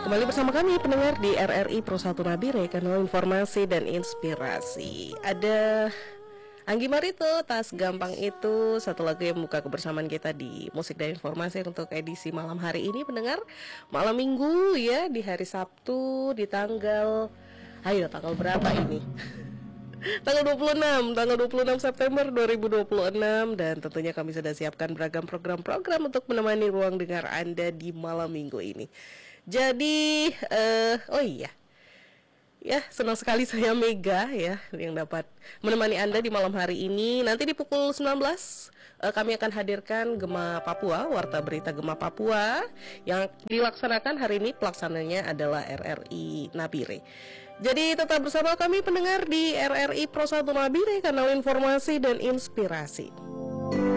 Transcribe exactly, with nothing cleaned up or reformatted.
Kembali bersama kami pendengar di R R I Pro satu Nabire, kanal informasi dan inspirasi. Ada Anggi Marito, Tas Gampang Itu, satu lagu yang membuka kebersamaan kita di musik dan informasi untuk edisi malam hari ini, pendengar. Malam minggu ya, di hari Sabtu, di tanggal, ayo tanggal berapa ini? Tanggal dua puluh enam, tanggal dua puluh enam September dua ribu dua puluh enam. Dan tentunya kami sudah siapkan beragam program-program untuk menemani ruang dengar Anda di malam minggu ini. Jadi, uh, oh iya ya, senang sekali saya Mega ya yang dapat menemani Anda di malam hari ini. Nanti di pukul sembilan belas uh, kami akan hadirkan Gema Papua, Warta Berita Gema Papua, yang dilaksanakan hari ini. Pelaksananya adalah R R I Nabire. Jadi tetap bersama kami pendengar di R R I Pro satu Nabire, kanal informasi dan inspirasi.